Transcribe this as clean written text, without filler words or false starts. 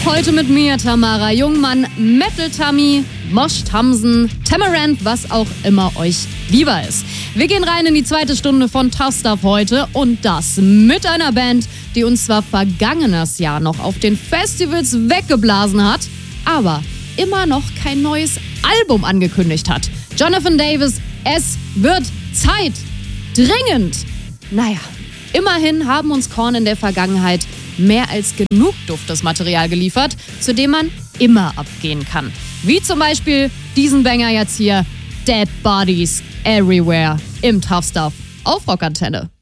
Heute mit mir, Tamara Jungmann, Metal Tammy, Mosch Tamsen, Tamarant, was auch immer euch lieber ist. Wir gehen rein in die zweite Stunde von Tough Stuff heute und das mit einer Band, die uns zwar vergangenes Jahr noch auf den Festivals weggeblasen hat, aber immer noch kein neues Album angekündigt hat. Jonathan Davis, es wird Zeit. Dringend. Naja, immerhin haben uns Korn in der Vergangenheit mehr als genug duftes Material geliefert, zu dem man immer abgehen kann. Wie zum Beispiel diesen Banger jetzt hier, Dead Bodies Everywhere im Tough Stuff auf Rockantenne.